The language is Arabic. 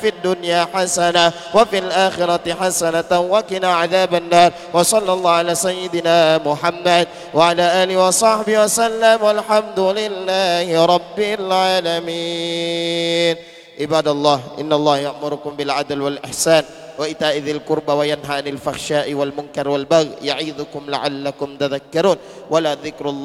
في الدنيا حسنة وفي الآخرة حسنة وقنا عذاب النار. وصلى الله على سيدنا محمد وعلى آله وصحبه وسلم والحمد لله رب العالمين. عباد الله، إن الله يأمركم بالعدل والإحسان وإيتاء ذي القربى وينهى عن الفحشاء والمنكر والبغي يعظكم لعلكم تذكرون. ولا ذكر الله